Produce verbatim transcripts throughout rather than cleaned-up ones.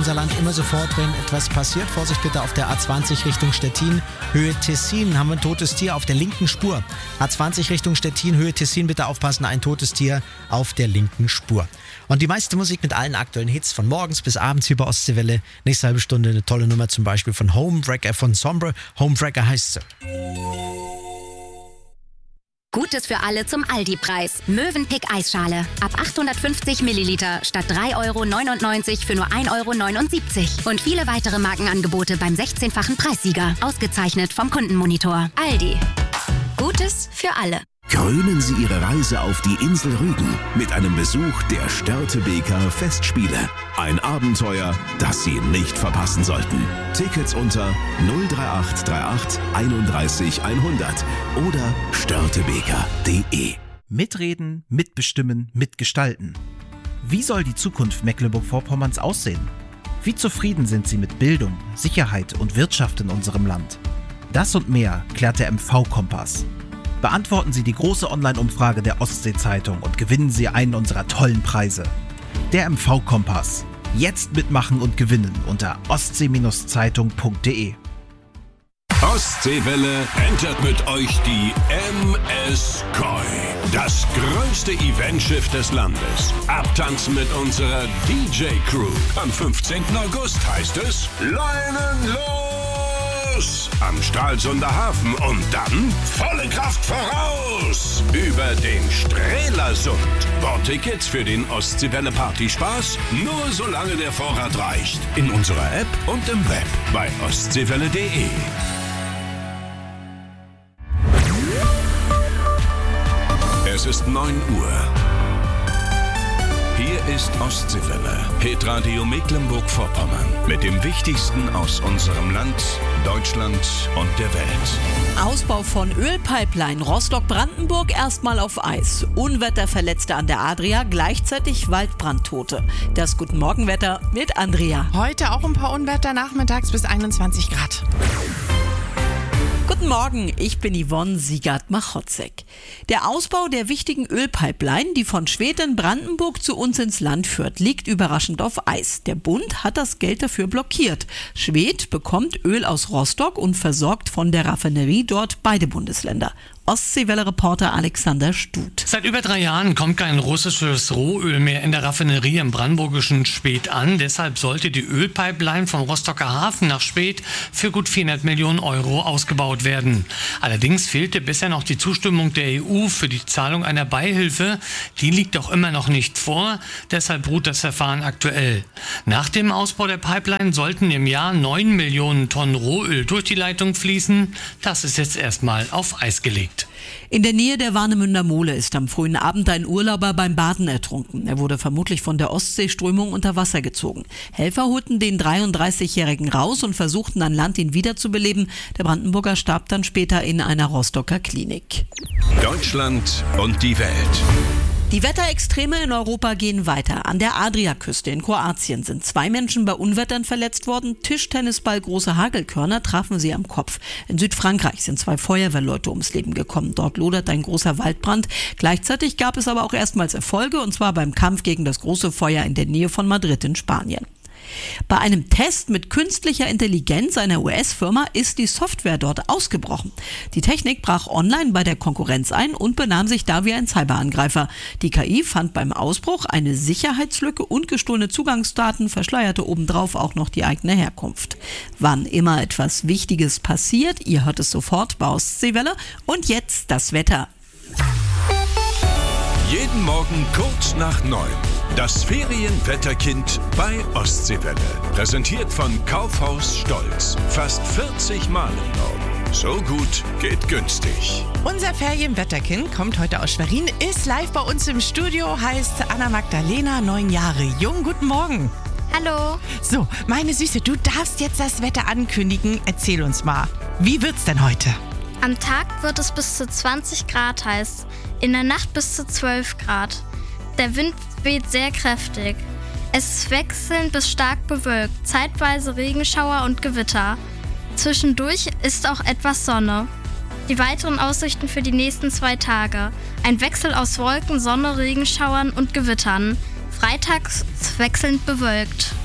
unser Land immer sofort, wenn etwas passiert. Vorsicht bitte auf der A zwanzig Richtung Stettin, Höhe Tessin. Haben wir ein totes Tier auf der linken Spur. A zwanzig Richtung Stettin, Höhe Tessin, bitte aufpassen, ein totes Tier auf der linken Spur. Und die meiste Musik mit allen aktuellen Hits von morgens bis abends hier bei Ostseewelle. Nächste halbe Stunde eine tolle Nummer zum Beispiel von Homewrecker von Sombre. Homewrecker heißt sie. Gutes für alle zum Aldi-Preis. Mövenpick Eisschale. Ab achthundertfünfzig Milliliter statt drei Euro neunundneunzig für nur ein Euro neunundsiebzig. Und viele weitere Markenangebote beim sechzehnfachen Preissieger. Ausgezeichnet vom Kundenmonitor. Aldi. Gutes für alle. Krönen Sie Ihre Reise auf die Insel Rügen mit einem Besuch der Störtebeker Festspiele. Ein Abenteuer, das Sie nicht verpassen sollten. Tickets unter null drei acht drei acht einunddreißig hundert oder störtebeker punkt de. Mitreden, mitbestimmen, mitgestalten. Wie soll die Zukunft Mecklenburg-Vorpommerns aussehen? Wie zufrieden sind Sie mit Bildung, Sicherheit und Wirtschaft in unserem Land? Das und mehr klärt der M V-Kompass. Beantworten Sie die große Online-Umfrage der Ostsee-Zeitung und gewinnen Sie einen unserer tollen Preise. Der M V-Kompass. Jetzt mitmachen und gewinnen unter ostsee Zeitung punkt de. Ostseewelle entert mit euch die M S Koi. Das größte Eventschiff des Landes. Abtanzen mit unserer D J-Crew. Am fünfzehnten August heißt es Leinen los! Am Stralsunder Hafen und dann volle Kraft voraus! Über den Strelasund. Bordtickets für den Ostseewelle Partyspaß nur solange der Vorrat reicht. In unserer App und im Web bei ostseewelle punkt de. Es ist neun Uhr. Hier ist Ostseewelle, Hitradio Mecklenburg-Vorpommern. Mit dem Wichtigsten aus unserem Land, Deutschland und der Welt. Ausbau von Ölpipeline Rostock-Brandenburg erstmal auf Eis. Unwetterverletzte an der Adria, gleichzeitig Waldbrandtote. Das Guten Morgenwetter mit Andrea. Heute auch ein paar Unwetter, nachmittags bis einundzwanzig Grad. Guten Morgen, ich bin Yvonne Siegert-Machotzek. Der Ausbau der wichtigen Ölpipeline, die von Schwedt in Brandenburg zu uns ins Land führt, liegt überraschend auf Eis. Der Bund hat das Geld dafür blockiert. Schwedt bekommt Öl aus Rostock und versorgt von der Raffinerie dort beide Bundesländer. Ostseewelle-Reporter Alexander Stut. Seit über drei Jahren kommt kein russisches Rohöl mehr in der Raffinerie im brandenburgischen Schwedt an. Deshalb sollte die Ölpipeline vom Rostocker Hafen nach Schwedt für gut vierhundert Millionen Euro ausgebaut werden. Allerdings fehlte bisher noch die Zustimmung der E U für die Zahlung einer Beihilfe. Die liegt auch immer noch nicht vor. Deshalb ruht das Verfahren aktuell. Nach dem Ausbau der Pipeline sollten im Jahr neun Millionen Tonnen Rohöl durch die Leitung fließen. Das ist jetzt erstmal auf Eis gelegt. In der Nähe der Warnemünder Mole ist am frühen Abend ein Urlauber beim Baden ertrunken. Er wurde vermutlich von der Ostseeströmung unter Wasser gezogen. Helfer holten den dreiunddreißigjährigen raus und versuchten an Land ihn wiederzubeleben. Der Brandenburger starb dann später in einer Rostocker Klinik. Deutschland und die Welt. Die Wetterextreme in Europa gehen weiter. An der Adriaküste in Kroatien sind zwei Menschen bei Unwettern verletzt worden. Tischtennisball große Hagelkörner trafen sie am Kopf. In Südfrankreich sind zwei Feuerwehrleute ums Leben gekommen. Dort lodert ein großer Waldbrand. Gleichzeitig gab es aber auch erstmals Erfolge, und zwar beim Kampf gegen das große Feuer in der Nähe von Madrid in Spanien. Bei einem Test mit künstlicher Intelligenz einer U S-Firma ist die Software dort ausgebrochen. Die Technik brach online bei der Konkurrenz ein und benahm sich da wie ein Cyberangreifer. Die K I fand beim Ausbruch eine Sicherheitslücke und gestohlene Zugangsdaten, verschleierte obendrauf auch noch die eigene Herkunft. Wann immer etwas Wichtiges passiert, ihr hört es sofort bei Ostseewelle. Und jetzt das Wetter. Jeden Morgen kurz nach neun. Das Ferienwetterkind bei Ostseewelle. Präsentiert von Kaufhaus Stolz. Fast vierzig Mal im Norden. So gut geht günstig. Unser Ferienwetterkind kommt heute aus Schwerin, ist live bei uns im Studio, heißt Anna Magdalena, neun Jahre jung. Guten Morgen. Hallo. So, meine Süße, du darfst jetzt das Wetter ankündigen. Erzähl uns mal, wie wird's denn heute? Am Tag wird es bis zu zwanzig Grad heiß, in der Nacht bis zu zwölf Grad. Der Wind weht sehr kräftig. Es ist wechselnd bis stark bewölkt, zeitweise Regenschauer und Gewitter. Zwischendurch ist auch etwas Sonne. Die weiteren Aussichten für die nächsten zwei Tage. Ein Wechsel aus Wolken, Sonne, Regenschauern und Gewittern. Freitags wechselnd bewölkt.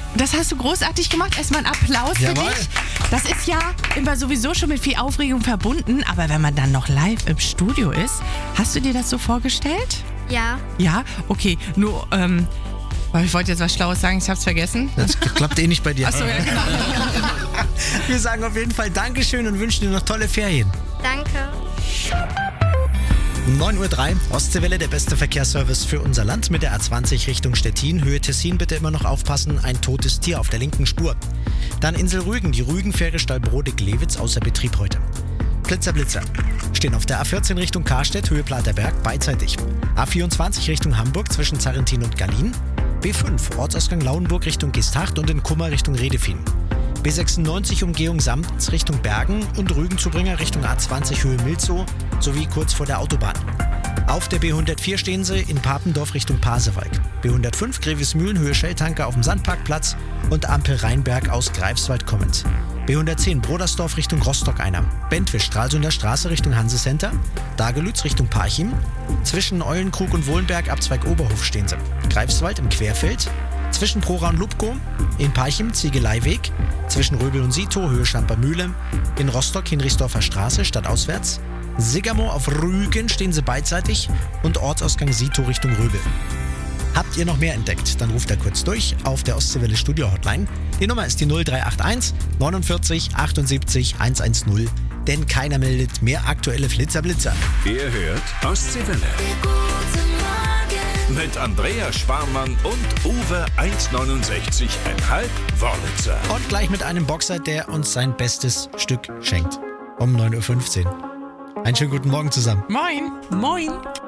Das hast du großartig gemacht. Erstmal einen Applaus für Jawohl. dich. Das ist ja immer sowieso schon mit viel Aufregung verbunden. Aber wenn man dann noch live im Studio ist, hast du dir das so vorgestellt? Ja. Ja? Okay, nur, ähm, weil ich wollte jetzt was Schlaues sagen, ich hab's vergessen. Das klappt eh nicht bei dir. Achso, ja, genau. Wir sagen auf jeden Fall Dankeschön und wünschen dir noch tolle Ferien. Danke. neun Uhr drei, Ostseewelle, der beste Verkehrsservice für unser Land mit der A zwanzig Richtung Stettin. Höhe Tessin, bitte immer noch aufpassen, ein totes Tier auf der linken Spur. Dann Insel Rügen, die Rügenfähre Stallbrodig-Lewitz außer Betrieb heute. Blitzer, Blitzer. Stehen auf der A vierzehn Richtung Karstedt, Höhe Platerberg, beidseitig. A vierundzwanzig Richtung Hamburg zwischen Zarrentin und Gallien. B fünf, Ortsausgang Lauenburg Richtung Geesthacht und in Kummer Richtung Redefin. B sechsundneunzig Umgehung Samtens Richtung Bergen und Rügenzubringer Richtung A zwanzig Höhe Milzow sowie kurz vor der Autobahn. Auf der B hundertvier stehen sie in Papendorf Richtung Pasewalk. B hundertfünf Grevesmühlen Höhe Shelltanker auf dem Sandparkplatz und Ampel Rheinberg aus Greifswald kommend. B hundertzehn Brodersdorf Richtung Rostock-Einer. Bentwisch Stralsunder Straße Richtung Hansecenter. Dagelütz Richtung Parchim. Zwischen Eulenkrug und Wohlenberg Abzweig Oberhof stehen sie. Greifswald im Querfeld. Zwischen Prora und Lubko. In Parchim Ziegeleiweg. Zwischen Röbel und Sito Höhe Schampermühle. In Rostock Hinrichsdorfer Straße stadtauswärts. Sigamo auf Rügen stehen sie beidseitig und Ortsausgang Sito Richtung Röbel. Habt ihr noch mehr entdeckt? Dann ruft er kurz durch auf der Ostseewelle Studio Hotline. Die Nummer ist die null drei acht eins neunundvierzig achtundsiebzig hundertzehn, denn keiner meldet mehr aktuelle Flitzer-Blitzer. Ihr hört Ostseewelle. Mit Andrea Sparmann und Uwe eins neunundsechzig Komma fünf Wörlitzer. Und gleich mit einem Boxer, der uns sein bestes Stück schenkt. Um neun Uhr fünfzehn. Einen schönen guten Morgen zusammen. Moin. Moin.